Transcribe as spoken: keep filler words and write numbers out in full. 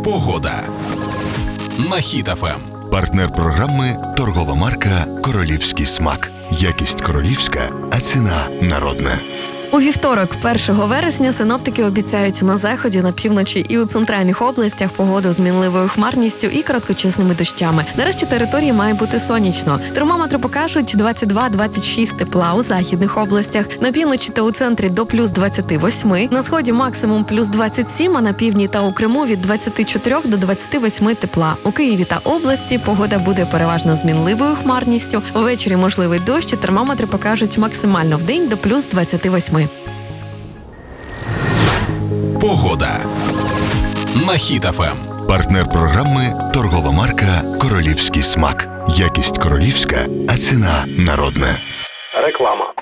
Погода на Хіт еф ем. Партнер програми – торгова марка «Королівський смак». Якість королівська, а ціна народна. У вівторок, першого вересня, синоптики обіцяють на заході, на півночі і у центральних областях погоду з мінливою хмарністю і короткочасними дощами. Нарешті території має бути сонячно. Термометри покажуть двадцять два - двадцять шість тепла у західних областях. На півночі та у центрі до плюс двадцять вісім. На сході максимум плюс двадцять сім, а на півдні та у Криму від двадцять чотири до двадцять вісім тепла. У Києві та області погода буде переважно з мінливою хмарністю. Ввечері можливий дощ, і термометри покажуть максимально вдень до плюс двадцять вісім. Погода на Хіт еф ем. Партнер програми – торгова марка «Королівський смак». Якість королівська, а ціна народна. Реклама.